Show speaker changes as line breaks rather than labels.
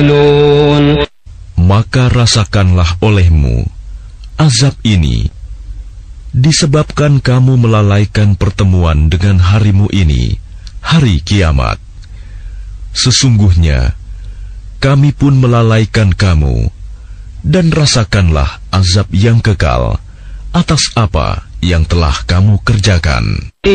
Maka rasakanlah olehmu azab ini disebabkan kamu melalaikan pertemuan dengan harimu ini, hari kiamat. Sesungguhnya kami pun melalaikan kamu, dan rasakanlah azab yang kekal atas apa yang telah kamu kerjakan.